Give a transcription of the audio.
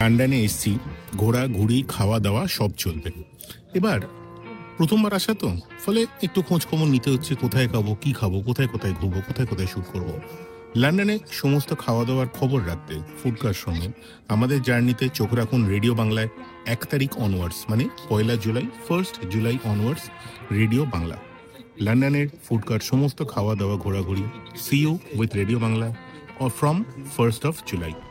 লন্ডনে এসছি, ঘোরাঘুরি খাওয়া দাওয়া সব চলবে। এবার প্রথমবার আসা তো, ফলে একটু খোঁজ খবর নিতে হচ্ছে, কোথায় খাবো, কি খাবো, কোথায় কোথায় ঘুরবো, কোথায় কোথায় শ্যুট করবো। লন্ডনে সমস্ত খাওয়া দাওয়ার খবর রাখতে ফুডকার সঙ্গে আমাদের জার্নিতে চোখ রাখুন রেডিও বাংলায়। 1 তারিখ অনওয়ার্ডস, মানে 1 জুলাই, 1 জুলাই অনওয়ার্ডস রেডিও বাংলা। লন্ডনের ফুডকার সমস্ত খাওয়া দাওয়া ঘোরাঘুরি। C you with radio Bangla from 1 July।